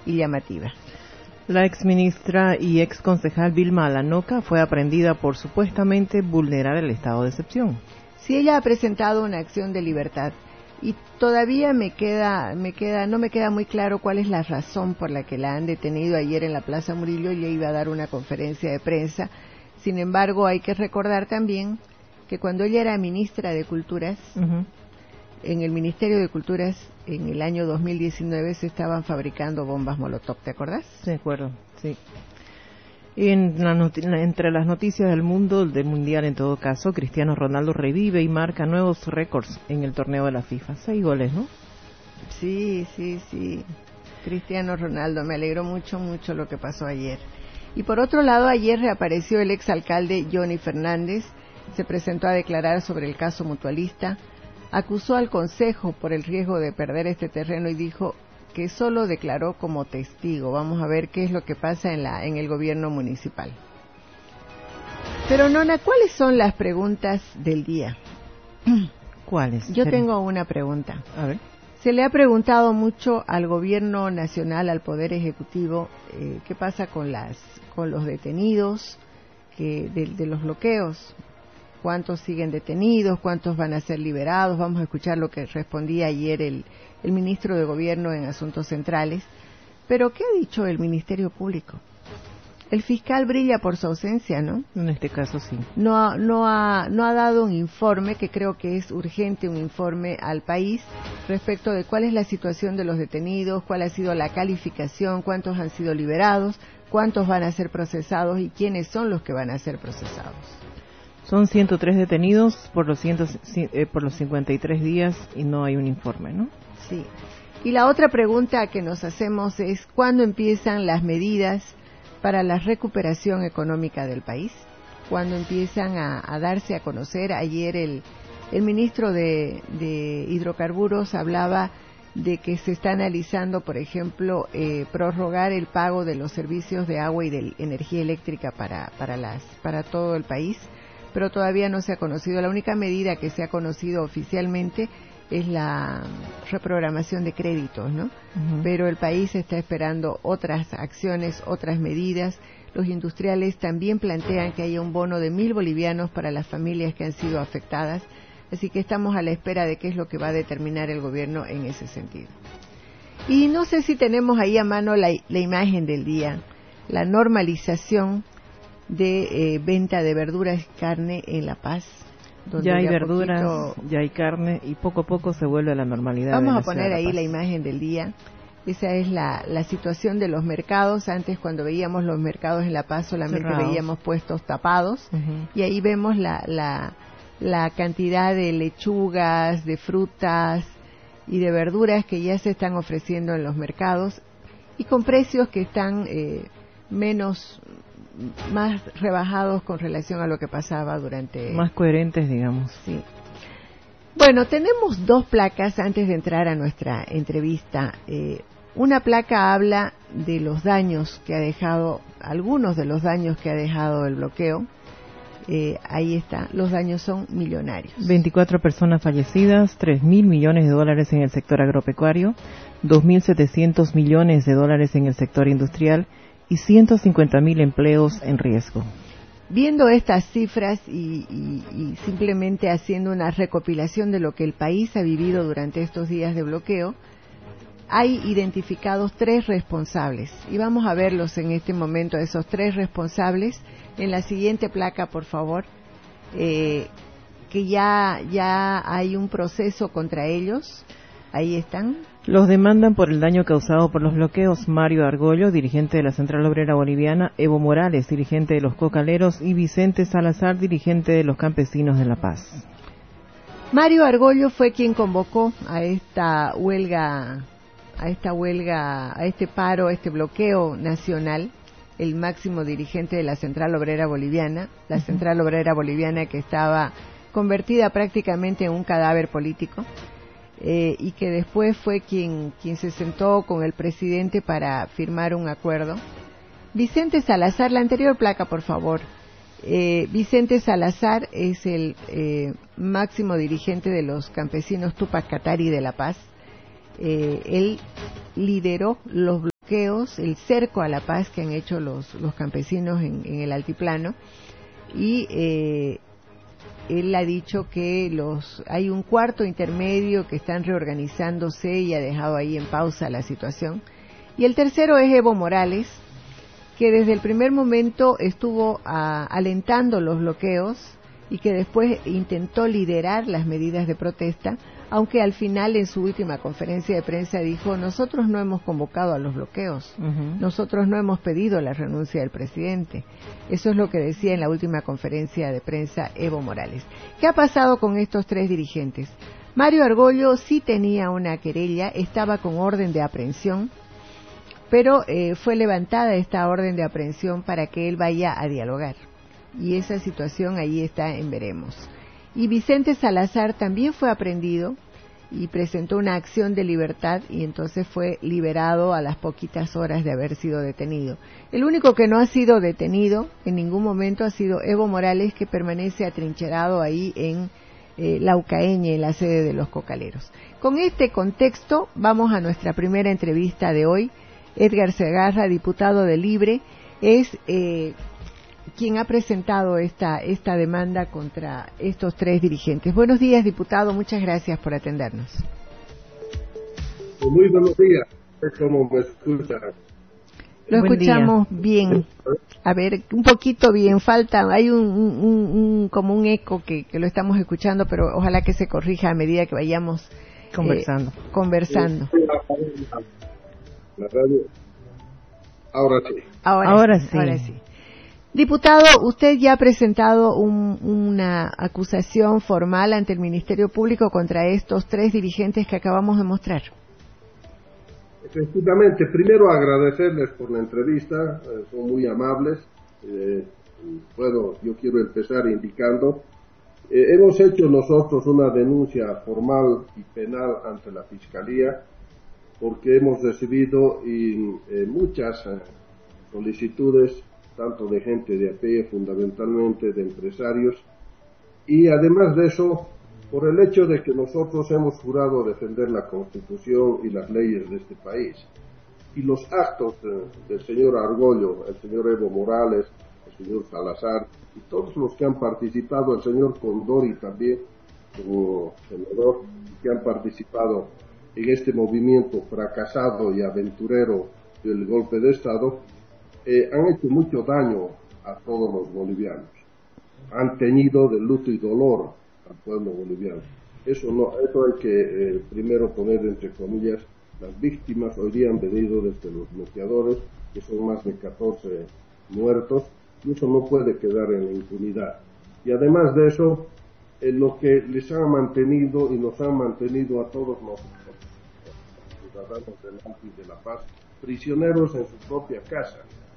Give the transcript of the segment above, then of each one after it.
y llamativa. La exministra y exconcejal Vilma Alanoca fue aprehendida por supuestamente vulnerar el estado de excepción. Sí, ella ha presentado una acción de libertad y todavía no me queda muy claro cuál es la razón por la que la han detenido. Ayer en la Plaza Murillo ella iba a dar una conferencia de prensa. Sin embargo, hay que recordar también que cuando ella era ministra de Culturas, en el Ministerio de Culturas, en el año 2019 se estaban fabricando bombas Molotov, ¿te acordás? De acuerdo, sí. Y entre las noticias del mundo, del mundial en todo caso, Cristiano Ronaldo revive y marca nuevos récords en el torneo de la FIFA. 6 goles, ¿no? Sí. Cristiano Ronaldo, me alegró mucho lo que pasó ayer. Y por otro lado, ayer reapareció el exalcalde Johnny Fernández, se presentó a declarar sobre el caso mutualista, acusó al Consejo por el riesgo de perder este terreno y dijo que solo declaró como testigo. Vamos a ver qué es lo que pasa en el gobierno municipal. Pero Nona, ¿cuáles son las preguntas del día? ¿Cuáles? Yo tengo una pregunta. A ver. Se le ha preguntado mucho al gobierno nacional, al Poder Ejecutivo, qué pasa con los detenidos de los bloqueos. ¿Cuántos siguen detenidos? ¿Cuántos van a ser liberados? Vamos a escuchar lo que respondía ayer el ministro de Gobierno en Asuntos Centrales. Pero, ¿qué ha dicho el Ministerio Público? El fiscal brilla por su ausencia, ¿no? En este caso sí. No ha dado un informe, que creo que es urgente, un informe al país respecto de cuál es la situación de los detenidos, cuál ha sido la calificación, cuántos han sido liberados, cuántos van a ser procesados y quiénes son los que van a ser procesados. Son 103 detenidos por los 53 días y no hay un informe, ¿no? Sí. Y la otra pregunta que nos hacemos es, ¿cuándo empiezan las medidas para la recuperación económica del país? ¿Cuándo empiezan a darse a conocer? Ayer el ministro de Hidrocarburos hablaba de que se está analizando, por ejemplo, prorrogar el pago de los servicios de agua y de energía eléctrica para todo el país, pero todavía no se ha conocido. La única medida que se ha conocido oficialmente es la reprogramación de créditos, ¿no? Pero el país está esperando otras acciones, otras medidas. Los industriales también plantean que haya un bono de 1.000 bolivianos para las familias que han sido afectadas, así que estamos a la espera de qué es lo que va a determinar el gobierno en ese sentido. Y no sé si tenemos ahí a mano la imagen del día, la normalización de venta de verduras y carne en La Paz. Ya hay verduras, ya hay carne y poco a poco se vuelve a la normalidad. Vamos a poner ahí la imagen del día. Esa es la situación de los mercados. Antes, cuando veíamos los mercados en La Paz, solamente veíamos puestos tapados, y ahí vemos la cantidad de lechugas, de frutas y de verduras que ya se están ofreciendo en los mercados y con precios que están más rebajados con relación a lo que pasaba más coherentes, digamos. Sí. Bueno, tenemos 2 placas antes de entrar a nuestra entrevista. Una placa habla de los daños que ha dejado, algunos de los daños que ha dejado el bloqueo. Ahí está, los daños son millonarios. 24 personas fallecidas, 3.000 millones de dólares en el sector agropecuario, 2.700 millones de dólares en el sector industrial y 150.000 empleos en riesgo. Viendo estas cifras y simplemente haciendo una recopilación de lo que el país ha vivido durante estos días de bloqueo, hay identificados 3 responsables y vamos a verlos en este momento, esos 3 responsables. En la siguiente placa, por favor, que ya hay un proceso contra ellos. Ahí están. Los demandan por el daño causado por los bloqueos Mario Argollo, dirigente de la Central Obrera Boliviana, Evo Morales, dirigente de los Cocaleros, y Vicente Salazar, dirigente de los Campesinos de La Paz. Mario Argollo fue quien convocó a esta huelga, a este paro, a este bloqueo nacional, el máximo dirigente de la Central Obrera Boliviana, la Central Obrera Boliviana que estaba convertida prácticamente en un cadáver político. Y que después fue quien se sentó con el presidente para firmar un acuerdo. Vicente Salazar, la anterior placa, por favor. Vicente Salazar es el máximo dirigente de los campesinos Tupac Katari de La Paz. Él lideró los bloqueos bloqueos, el cerco a la paz que han hecho los campesinos en el altiplano, y él ha dicho que hay un cuarto intermedio que están reorganizándose y ha dejado ahí en pausa la situación. Y el tercero es Evo Morales, que desde el primer momento estuvo alentando los bloqueos y que después intentó liderar las medidas de protesta, aunque al final en su última conferencia de prensa dijo: nosotros no hemos convocado a los bloqueos, nosotros no hemos pedido la renuncia del presidente. Eso es lo que decía en la última conferencia de prensa Evo Morales. ¿Qué ha pasado con estos tres dirigentes? Mario Argollo sí tenía una querella, estaba con orden de aprehensión, pero fue levantada esta orden de aprehensión para que él vaya a dialogar. Y esa situación ahí está en veremos. Y Vicente Salazar también fue aprehendido y presentó una acción de libertad, y entonces fue liberado a las poquitas horas de haber sido detenido. El único que no ha sido detenido en ningún momento ha sido Evo Morales, que permanece atrincherado ahí en Laucaeñe, en la sede de los cocaleros. Con este contexto vamos a nuestra primera entrevista de hoy. Edgar Segarra, diputado de Libre, es quien ha presentado esta demanda contra estos tres dirigentes. Buenos días, diputado, muchas gracias por atendernos. Muy buenos días, ¿cómo me escuchan? Lo escuchamos bien. A ver, un poquito bien, hay como un eco que lo estamos escuchando, pero ojalá que se corrija a medida que vayamos conversando. La radio. Ahora sí. Diputado, usted ya ha presentado una acusación formal ante el Ministerio Público contra estos tres dirigentes que acabamos de mostrar. Efectivamente, primero agradecerles por la entrevista, son muy amables. Yo quiero empezar indicando, hemos hecho nosotros una denuncia formal y penal ante la Fiscalía, porque hemos recibido muchas solicitudes, tanto de gente de a pie, fundamentalmente de empresarios, y además de eso, por el hecho de que nosotros hemos jurado defender la Constitución y las leyes de este país. Y los actos del señor Argollo, el señor Evo Morales, el señor Salazar, y todos los que han participado, el señor Condori también, como senador, que han participado en este movimiento fracasado y aventurero del golpe de Estado, han hecho mucho daño a todos los bolivianos. Han teñido de luto y dolor al pueblo boliviano. Eso hay que primero poner entre comillas. Las víctimas hoy día han venido desde los bloqueadores, que son más de 14 muertos, y eso no puede quedar en la impunidad. Y además de eso, lo que les ha mantenido y nos ha mantenido a todos nosotros, ciudadanos del Alto y de La Paz, prisioneros en su propia casa.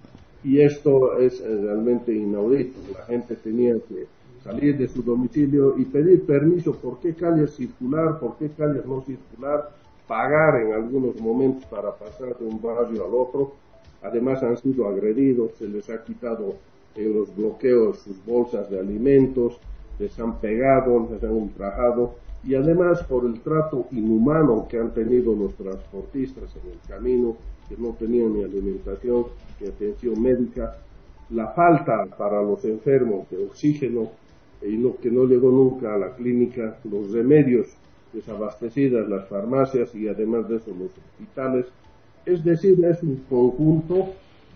Y esto es realmente inaudito. La gente tenía que salir de su domicilio y pedir permiso, por qué calles circular, por qué calles no circular, pagar en algunos momentos para pasar de un barrio al otro. Además han sido agredidos, se les ha quitado en los bloqueos sus bolsas de alimentos, les han pegado, les han ultrajado, y además por el trato inhumano que han tenido los transportistas en el camino, que no tenían ni alimentación ni atención médica, la falta para los enfermos de oxígeno, y lo que no llegó nunca a la clínica, los remedios desabastecidas, las farmacias y además de eso los hospitales. Es decir, es un conjunto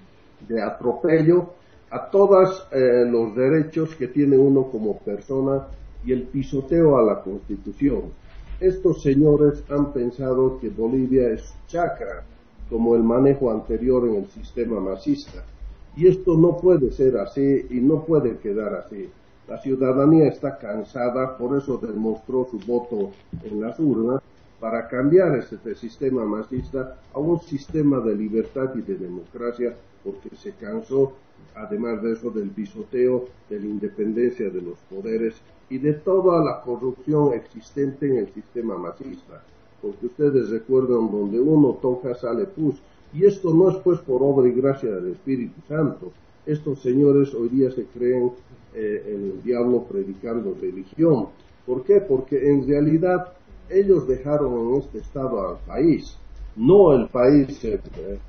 de atropello a todos los derechos que tiene uno como persona y el pisoteo a la Constitución. Estos señores han pensado que Bolivia es chacra, como el manejo anterior en el sistema masista. Y esto no puede ser así y no puede quedar así. La ciudadanía está cansada, por eso demostró su voto en las urnas, para cambiar este sistema masista a un sistema de libertad y de democracia, porque se cansó, además de eso, del pisoteo, de la independencia de los poderes y de toda la corrupción existente en el sistema masista. Porque ustedes recuerdan, donde uno toca sale pus, y esto no es pues por obra y gracia del Espíritu Santo. Estos señores hoy día se creen el diablo predicando religión. ¿Por qué? Porque en realidad ellos dejaron en este estado al país, no el país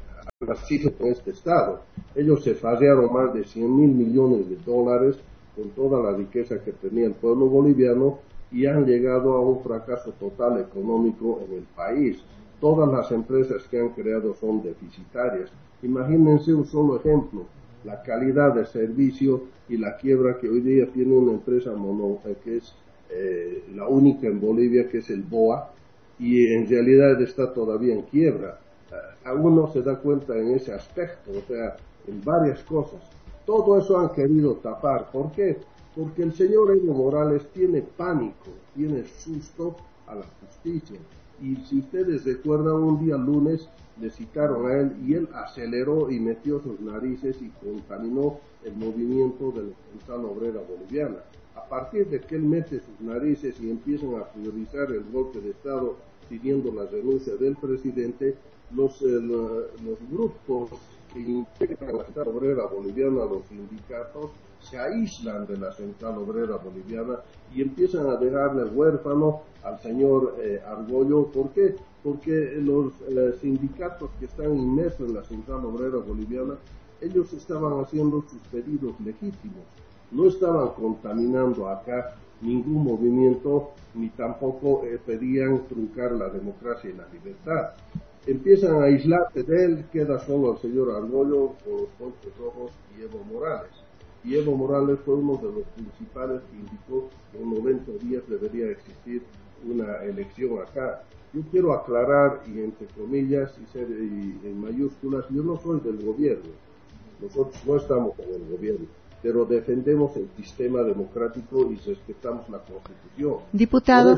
nacido en este estado. Ellos se farrearon más de 100.000 millones de dólares con toda la riqueza que tenía el pueblo boliviano y han llegado a un fracaso total económico en el país. Todas las empresas que han creado son deficitarias. Imagínense un solo ejemplo, la calidad de servicio y la quiebra que hoy día tiene una empresa que es la única en Bolivia, que es el BOA, y en realidad está todavía en quiebra. Uno se da cuenta en ese aspecto, o sea, en varias cosas. Todo eso han querido tapar. ¿Por qué? Porque el señor Evo Morales tiene pánico, tiene susto a la justicia. Y si ustedes recuerdan, un día lunes le citaron a él y él aceleró y metió sus narices y contaminó el movimiento de la Central Obrera Boliviana. A partir de que él mete sus narices y empiezan a priorizar el golpe de Estado pidiendo la renuncia del presidente, los grupos que integran la Central Obrera Boliviana, los sindicatos, se aíslan de la Central Obrera Boliviana y empiezan a dejarle huérfano al señor Argollo. ¿Por qué? Porque los sindicatos que están inmersos en la Central Obrera Boliviana, ellos estaban haciendo sus pedidos legítimos, no estaban contaminando acá ningún movimiento, ni tampoco pedían truncar la democracia y la libertad. Empiezan a aislarse de él, queda solo el señor Argollo con los Ponchos Rojos y Evo Morales. Y Evo Morales fue uno de los principales que indicó que en 90 días debería existir una elección acá. Yo quiero aclarar, y entre comillas y en mayúsculas, yo no soy del gobierno, nosotros no estamos en el gobierno, pero defendemos el sistema democrático y respetamos la Constitución. Diputado,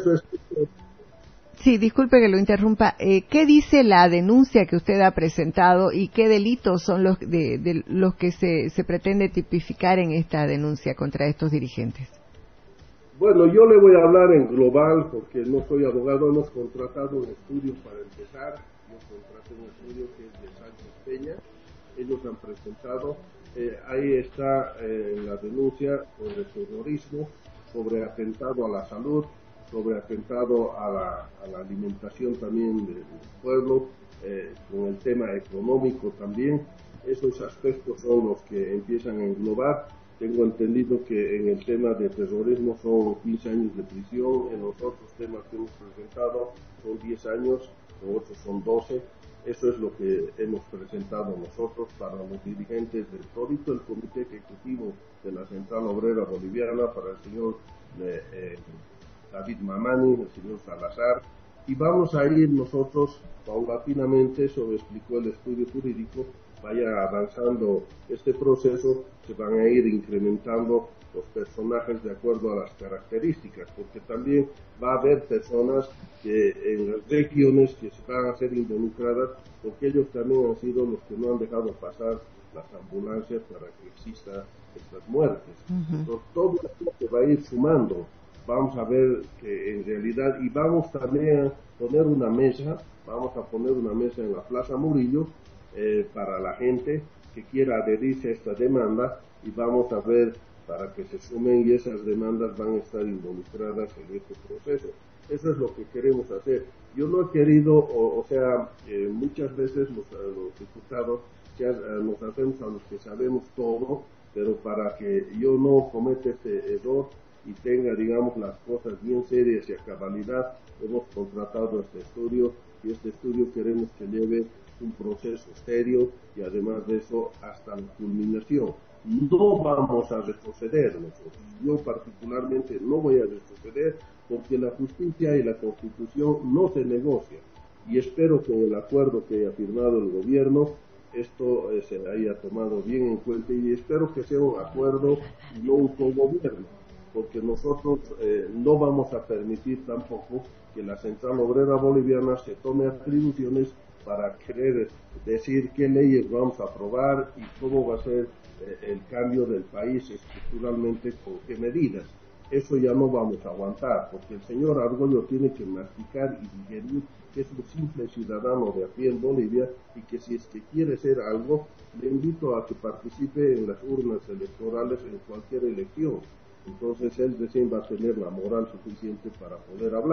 sí, disculpe que lo interrumpa. ¿Qué dice la denuncia que usted ha presentado y qué delitos son los de los que se pretende tipificar en esta denuncia contra estos dirigentes? Bueno, yo le voy a hablar en global porque no soy abogado. Hemos contratado un estudio para empezar. Yo contraté un estudio que es de Sánchez Peña. Ellos han presentado. Ahí está la denuncia sobre terrorismo, sobre atentado a la salud, sobre atentado a la alimentación también del pueblo, con el tema económico también. Esos aspectos son los que empiezan a englobar. Tengo entendido que en el tema de terrorismo son 15 años de prisión, en los otros temas que hemos presentado son 10 años, los otros son 12. Eso es lo que hemos presentado nosotros para los dirigentes de todo el comité ejecutivo de la Central Obrera Boliviana, para el señor David Mamani, el señor Salazar, y vamos a ir nosotros paulatinamente, eso lo explicó el estudio jurídico, vaya avanzando este proceso, se van a ir incrementando los personajes de acuerdo a las características, porque también va a haber personas que en las regiones que se van a ser involucradas, porque ellos también han sido los que no han dejado pasar las ambulancias para que exista estas muertes. Entonces, todo esto se va a ir sumando. Vamos a ver que en realidad, y vamos también a poner una mesa en la Plaza Murillo para la gente que quiera adherirse a esta demanda, y vamos a ver para que se sumen, y esas demandas van a estar involucradas en este proceso. Eso es lo que queremos hacer. Yo no he querido, muchas veces los diputados nos hacemos a los que sabemos todo, pero para que yo no cometa este error y tenga, digamos, las cosas bien serias y a cabalidad, hemos contratado este estudio, y este estudio queremos que lleve un proceso serio y además de eso hasta la culminación. No vamos a retroceder nosotros. Yo particularmente no voy a retroceder porque la justicia y la Constitución no se negocian, y espero que en el acuerdo que haya firmado el gobierno esto se haya tomado bien en cuenta, y espero que sea un acuerdo y no un cogobierno, porque nosotros no vamos a permitir tampoco que la Central Obrera Boliviana se tome atribuciones para querer decir qué leyes vamos a aprobar y cómo va a ser el cambio del país estructuralmente, con qué medidas. Eso ya no vamos a aguantar, porque el señor Argollo tiene que masticar y digerir que es un simple ciudadano de a pie en Bolivia, y que si es que quiere ser algo, le invito a que participe en las urnas electorales en cualquier elección. Entonces él recién va a tener la moral suficiente para poder hablar.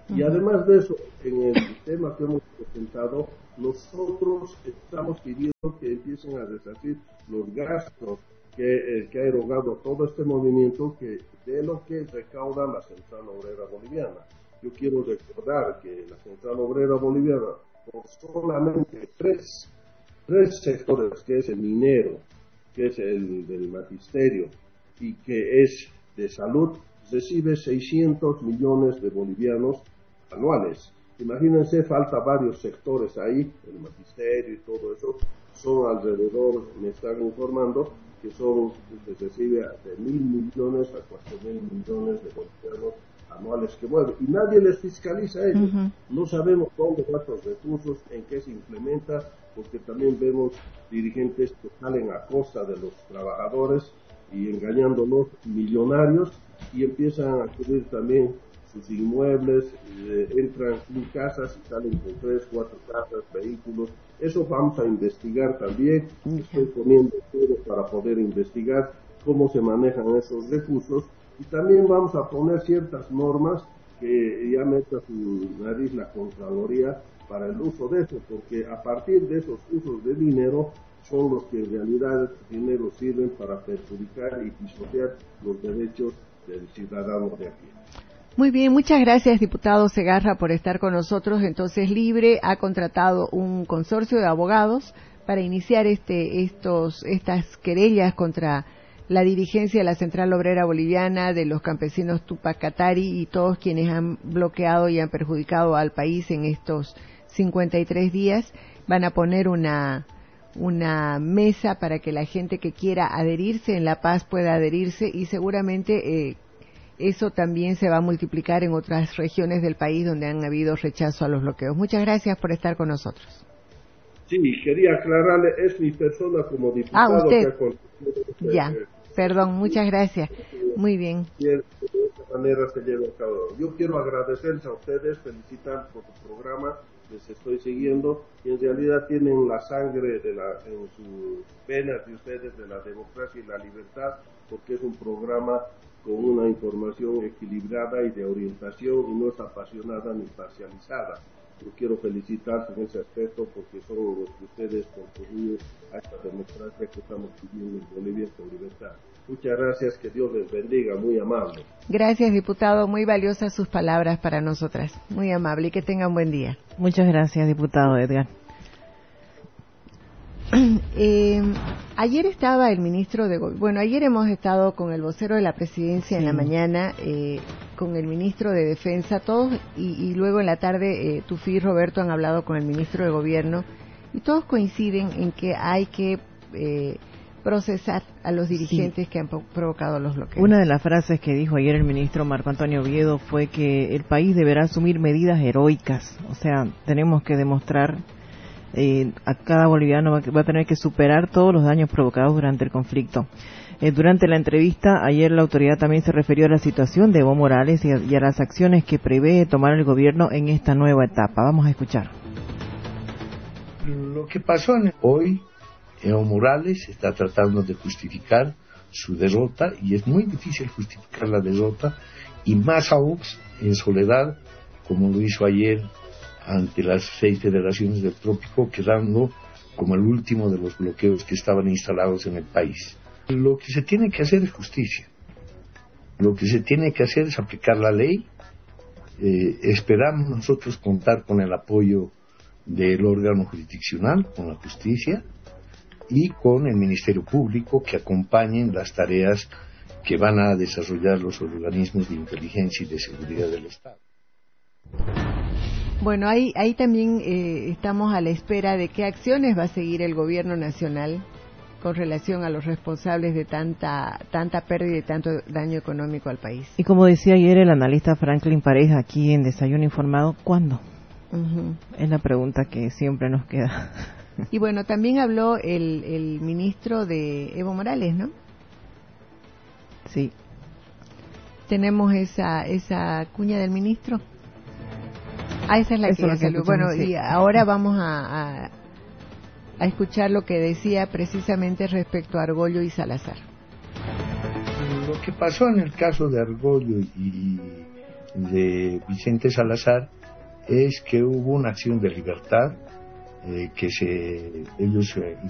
Y además de eso, en el tema que hemos presentado, nosotros estamos pidiendo que empiecen a resarcir los gastos que ha erogado todo este movimiento de lo que recauda la Central Obrera Boliviana. Yo quiero recordar que la Central Obrera Boliviana, por solamente tres sectores, que es el minero, que es el del magisterio y que es de salud, recibe 600 millones de bolivianos anuales. Imagínense, falta varios sectores ahí, el magisterio y todo eso, son alrededor, me están informando, que se recibe de 1.000 millones a 4.000 millones de bolivianos anuales que mueven, y nadie les fiscaliza a ellos. No sabemos dónde van los recursos, en qué se implementa, porque también vemos dirigentes que salen a costa de los trabajadores y engañándolos, millonarios, y empiezan a cubrir también sus inmuebles, entran en casas y salen con 3, 4 casas, vehículos. Eso vamos a investigar también. Estoy poniendo todo para poder investigar cómo se manejan esos recursos, y también vamos a poner ciertas normas que ya meta su nariz la Contraloría para el uso de eso, porque a partir de esos usos de dinero son los que en realidad estos dineros sirven para perjudicar y pisotear los derechos del ciudadano de aquí. Muy bien, muchas gracias, diputado Segarra, por estar con nosotros. Entonces, Libre ha contratado un consorcio de abogados para iniciar estas querellas contra la dirigencia de la Central Obrera Boliviana, de los campesinos Tupac Katari y todos quienes han bloqueado y han perjudicado al país en estos 53 días. Van a poner una mesa para que la gente que quiera adherirse en La Paz pueda adherirse, y seguramente eso también se va a multiplicar en otras regiones del país donde han habido rechazo a los bloqueos. Muchas gracias por estar con nosotros. Sí, quería aclararle, es mi persona como diputado. Usted. Ya, perdón, muchas gracias. Muy bien. De esta manera se lleva a cabo. Yo quiero agradecerles a ustedes, felicitar por su programa, les estoy siguiendo, y en realidad tienen la sangre en sus venas de ustedes de la democracia y la libertad, porque es un programa con una información equilibrada y de orientación, y no es apasionada ni parcializada. Yo quiero felicitarse en ese aspecto, porque son los que ustedes contribuyen a esta democracia que estamos viviendo en Bolivia con libertad. Muchas gracias, que Dios les bendiga, muy amable. Gracias, diputado, muy valiosas sus palabras para nosotras, muy amable, y que tengan buen día. Muchas gracias, diputado Edgar. Ayer estaba el ministro ayer hemos estado con el vocero de la presidencia en la mañana, con el ministro de Defensa, todos, y luego en la tarde Tufi y Roberto han hablado con el ministro de Gobierno, y todos coinciden en que hay que procesar a los dirigentes que han provocado los bloqueos. Una de las frases que dijo ayer el ministro Marco Antonio Oviedo fue que el país deberá asumir medidas heroicas, o sea, tenemos que demostrar a cada boliviano va a tener que superar todos los daños provocados durante el conflicto. Durante la entrevista ayer la autoridad también se refirió a la situación de Evo Morales y a las acciones que prevé tomar el gobierno en esta nueva etapa. Vamos a escuchar. Lo que pasó hoy, Evo Morales está tratando de justificar su derrota, y es muy difícil justificar la derrota, y más aún en soledad, como lo hizo ayer ante las 6 federaciones del trópico, quedando como el último de los bloqueos que estaban instalados en el país. Lo que se tiene que hacer es justicia. Lo que se tiene que hacer es aplicar la ley. Esperamos nosotros contar con el apoyo del órgano jurisdiccional, con la justicia, y con el Ministerio Público, que acompañen las tareas que van a desarrollar los organismos de inteligencia y de seguridad del Estado. Bueno, ahí también estamos a la espera de qué acciones va a seguir el gobierno nacional con relación a los responsables de tanta pérdida y tanto daño económico al país. Y como decía ayer el analista Franklin Pareja aquí en Desayuno Informado, ¿cuándo? Es la pregunta que siempre nos queda. Y bueno, también habló el ministro de Evo Morales, ¿no? Sí. ¿Tenemos esa cuña del ministro? Esa es la que ya salió. Bueno, sí. Y ahora vamos a escuchar lo que decía precisamente respecto a Argollo y Salazar. Lo que pasó en el caso de Argollo y de Vicente Salazar es que hubo una acción de libertad que ellos